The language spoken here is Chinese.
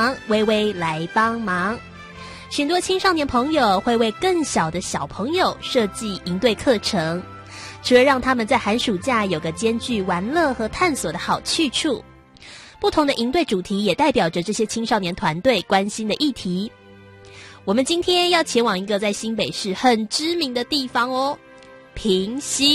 微微来帮忙。许多青少年朋友会为更小的小朋友设计营队课程，除了让他们在寒暑假有个兼具玩乐和探索的好去处，不同的营队主题也代表着这些青少年团队关心的议题。我们今天要前往一个在新北市很知名的地方哦，平溪。